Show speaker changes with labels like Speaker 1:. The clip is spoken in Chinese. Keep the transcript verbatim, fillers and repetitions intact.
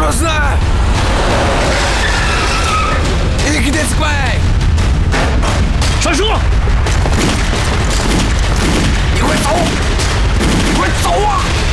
Speaker 1: 了是？一个点子快！
Speaker 2: 闪射！
Speaker 1: 你快走！快走啊！